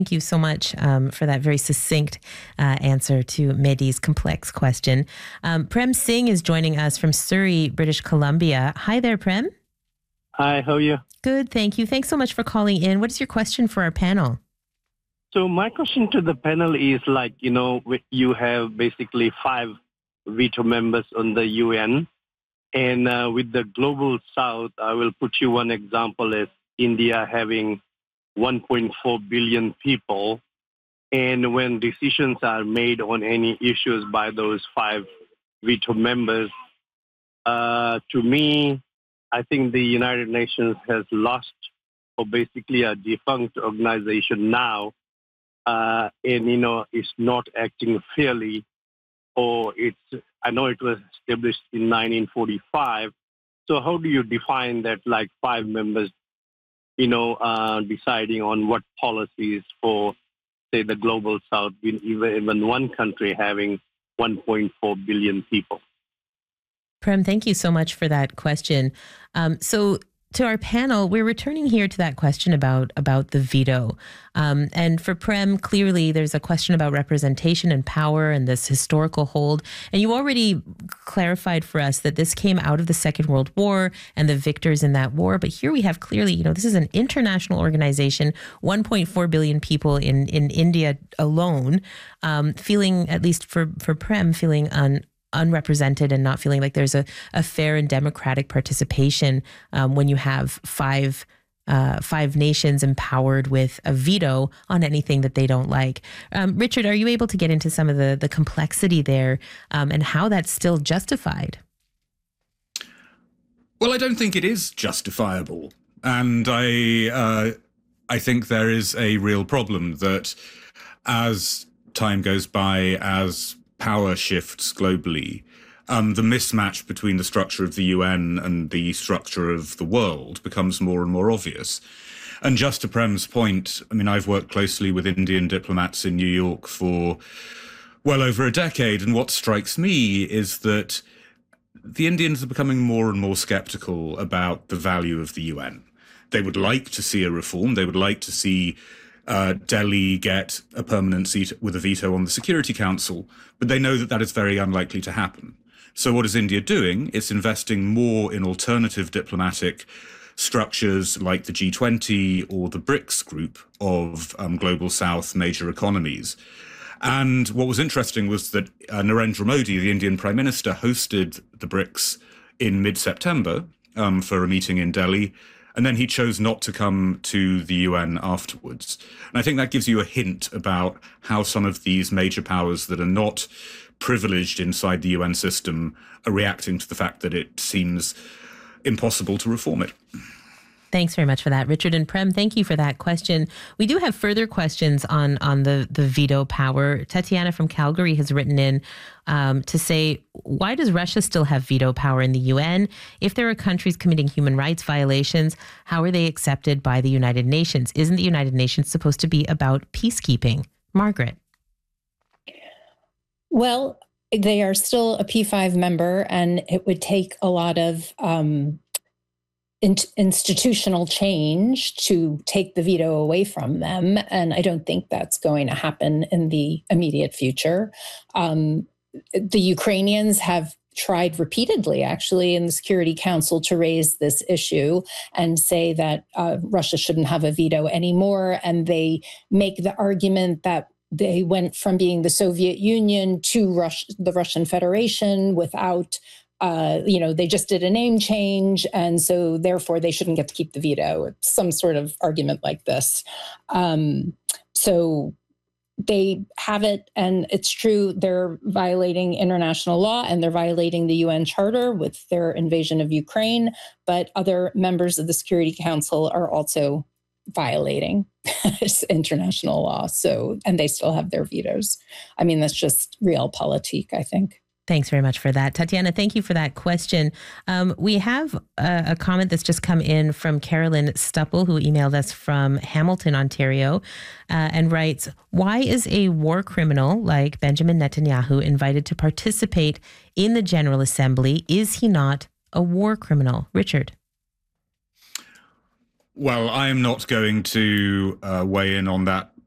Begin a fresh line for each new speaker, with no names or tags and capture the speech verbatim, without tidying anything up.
Thank you so much um, for that very succinct uh, answer to Mehdi's complex question. Um, Prem Singh is joining us from Surrey, British Columbia. Hi there, Prem.
Hi, how are you?
Good, thank you. Thanks so much for calling in. What is your question for our panel?
So my question to the panel is like, you know, you have basically five veto members on the U N. And uh, with the global south, I will put you one example as India having one point four billion people. And when decisions are made on any issues by those five veto members, uh, to me, I think the United Nations has lost or basically a defunct organization now. Uh, and, you know, it's not acting fairly, or it's, I know it was established in nineteen forty-five. So how do you define that, like five members, you know, uh, deciding on what policies for, say, the global south, even, even one country having one point four billion people?
Prem, thank you so much for that question. Um, so to our panel, we're returning here to that question about, about the veto. Um, and for Prem, clearly there's a question about representation and power and this historical hold. And you already clarified for us that this came out of the Second World War and the victors in that war. But here we have clearly, you know, this is an international organization, one point four billion people in, in India alone, um, feeling, at least for, for Prem, feeling un, unrepresented and not feeling like there's a, a fair and democratic participation um, when you have five uh, five nations empowered with a veto on anything that they don't like. Um, Richard, are you able to get into some of the, the complexity there um, and how that's still justified?
Well, I don't think it is justifiable. And I, uh, I think there is a real problem that as time goes by, as power shifts globally, um, the mismatch between the structure of the U N and the structure of the world becomes more and more obvious. And just to Prem's point, I mean, I've worked closely with Indian diplomats in New York for well over a decade, and what strikes me is that the Indians are becoming more and more skeptical about the value of the U N. They would like to see a reform. They would like to see Uh, Delhi get a permanent seat with a veto on the Security Council, but they know that that is very unlikely to happen. So what is India doing? It's investing more in alternative diplomatic structures like the G twenty or the BRICS group of um, Global South major economies. And what was interesting was that uh, Narendra Modi, the Indian Prime Minister, hosted the BRICS in mid-September um, for a meeting in Delhi. And then he chose not to come to the U N afterwards. And I think that gives you a hint about how some of these major powers that are not privileged inside the U N system are reacting to the fact that it seems impossible to reform it.
Thanks very much for that, Richard. And Prem, thank you for that question. We do have further questions on, on the, the veto power. Tatiana from Calgary has written in um, to say, why does Russia still have veto power in the U N? If there are countries committing human rights violations, how are they accepted by the United Nations? Isn't the United Nations supposed to be about peacekeeping? Margaret.
Well, they are still a P five member, and it would take a lot of um, institutional change to take the veto away from them. And I don't think that's going to happen in the immediate future. Um, the Ukrainians have tried repeatedly, actually, in the Security Council to raise this issue and say that uh, Russia shouldn't have a veto anymore. And they make the argument that they went from being the Soviet Union to Rus- the Russian Federation without Uh, you know, they just did a name change, and so therefore they shouldn't get to keep the veto. It's some sort of argument like this. Um, so they have it, and it's true, they're violating international law, and they're violating the U N Charter with their invasion of Ukraine, but other members of the Security Council are also violating international law. So, and they still have their vetoes. I mean, that's just realpolitik, I think.
Thanks very much for that. Tatiana, thank you for that question. Um, we have a, a comment that's just come in from Carolyn Stupple, who emailed us from Hamilton, Ontario, uh, and writes, why is a war criminal like Benjamin Netanyahu invited to participate in the General Assembly? Is he not a war criminal? Richard.
Well, I am not going to uh, weigh in on that